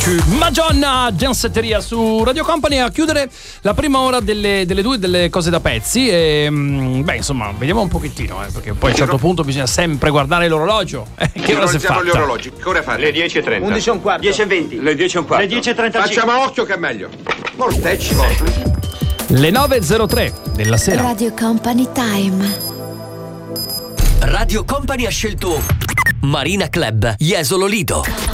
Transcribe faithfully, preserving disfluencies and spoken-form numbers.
Madonna, Gensetteria su Radio Company a chiudere la prima ora delle, delle due delle cose da pezzi e beh insomma vediamo un pochettino eh, perché poi a un certo punto bisogna sempre guardare l'orologio eh, che ora si fa gli orologi, che ora fate? Le dieci e trenta, undici e un quarto, dieci e venti, le dieci e un quarto, le dieci e trentacinque. Facciamo a occhio che è meglio. Mortecci vostri. Le nove e zero tre della sera. Radio Company Time. Radio Company ha scelto Marina Club Jesolo Lido.